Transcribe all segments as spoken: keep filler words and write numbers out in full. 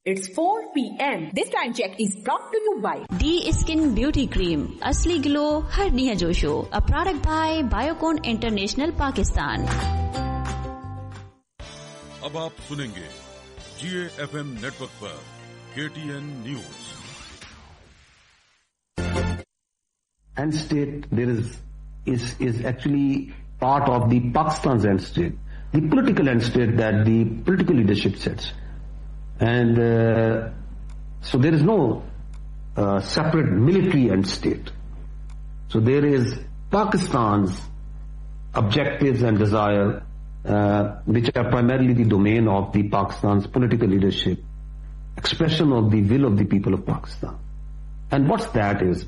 It's four p m This time check is brought to you by D Skin Beauty Cream. Asli glow, harniya josho. A product by Biocon International, Pakistan. अब आप सुनेंगे जीए FM network पर KTN news. End state there is is is actually part of the Pakistan's end state, the political end state that the political leadership sets, and uh, so there is no uh, separate military end state. So there is Pakistan's objectives and desire, uh, which are primarily the domain of the Pakistan's political leadership, expression of the will of the people of Pakistan. And what's that is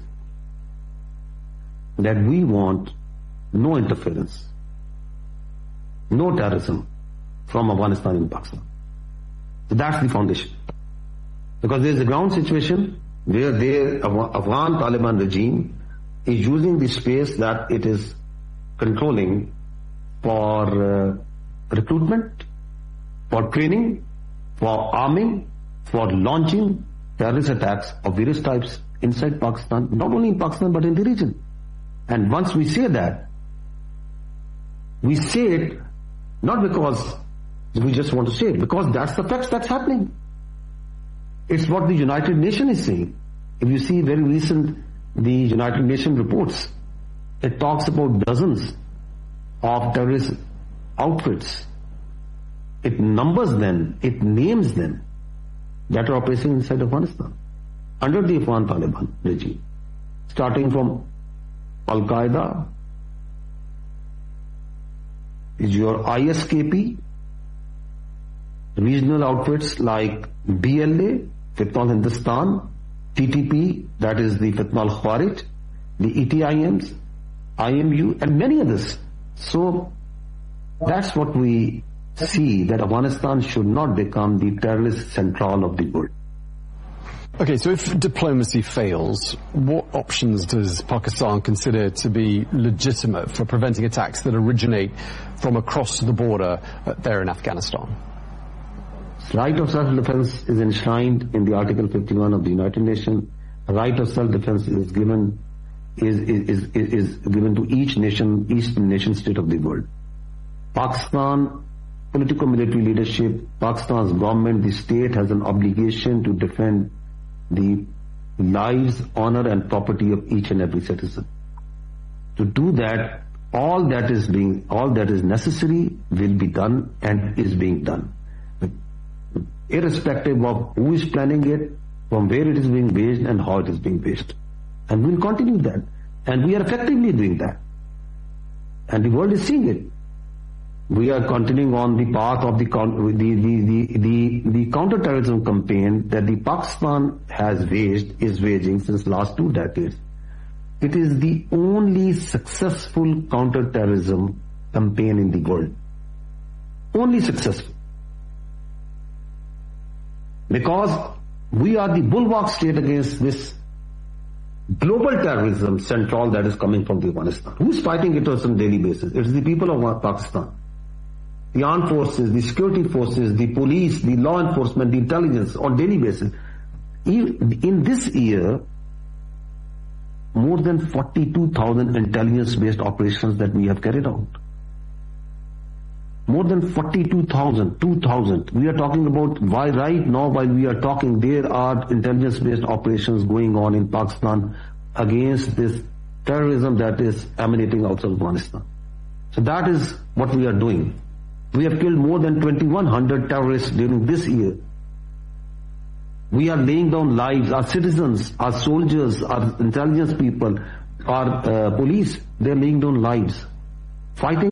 that we want no interference, no terrorism from Afghanistan in Pakistan. So that's the foundation. Because there is a ground situation where the Afghan Taliban regime is using the space that it is controlling for uh, recruitment, for training, for arming, for launching terrorist attacks of various types inside Pakistan, not only in Pakistan but in the region. And once we say that, we say it not because we just want to say it, because that's the facts that's happening. It's what the United Nations is saying. If you see very recent, the United Nations reports, it talks about dozens of terrorist outfits. It numbers them, it names them that are operating inside Afghanistan under the Afghan Taliban regime, starting from Al-Qaeda, is your I S K P, regional outfits like B L A, Fitna al-Hindustan, T T P, that is the Fitna al-Khawarij, the E T I Ms, I M U, and many others. So that's what we see, that Afghanistan should not become the terrorist central of the world. Okay, so if diplomacy fails, what options does Pakistan consider to be legitimate for preventing attacks that originate from across the border there in Afghanistan? Right of self-defense is enshrined in the Article fifty-one of the United Nations. A right of self-defense is given is, is, is, is given to each nation, each nation state of the world. Pakistan, political military leadership, Pakistan's government, the state has an obligation to defend the lives, honor and property of each and every citizen. To do that, all that is being, all that is necessary will be done and is being done. Irrespective of who is planning it, from where it is being waged and how it is being waged. And we will continue that. And we are effectively doing that. And the world is seeing it. We are continuing on the path of the the the the, the, the counter-terrorism campaign that the Pakistan has waged, is waging since last two decades. It is the only successful counter-terrorism campaign in the world. Only successful. Because we are the bulwark state against this global terrorism central that is coming from the Afghanistan. Who is fighting it on a daily basis? It is the people of Pakistan. The armed forces, the security forces, the police, the law enforcement, the intelligence on daily basis. In this year, more than forty-two thousand intelligence-based operations that we have carried out. More than forty-two thousand, two thousand. We are talking about why right now while we are talking, there are intelligence-based operations going on in Pakistan against this terrorism that is emanating out of Afghanistan. So that is what we are doing. We have killed more than twenty-one hundred terrorists during this year. We are laying down lives. Our citizens, our soldiers, our intelligence people, our uh, police, they are laying down lives. Fighting.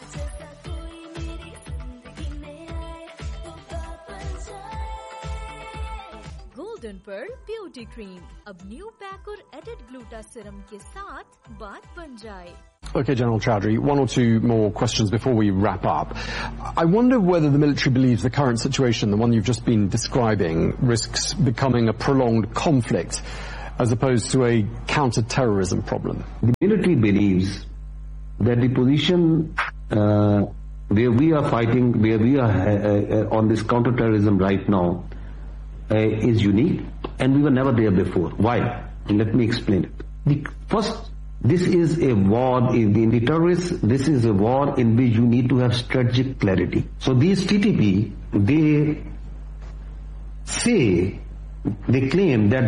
Golden Pearl Beauty Cream. अब new pack और added gluta serum के साथ बात बन जाए. Okay, General Chowdhury, one or two more questions before we wrap up. I wonder whether the military believes the current situation, the one you've just been describing, risks becoming a prolonged conflict as opposed to a counter-terrorism problem. The military believes that the position uh, where we are fighting, where we are uh, uh, on this counter-terrorism right now, uh, is unique, and we were never there before. Why? Let me explain it. The first, this is a war in the, in the terrorists. This is a war in which you need to have strategic clarity. So these T T P, they say, they claim that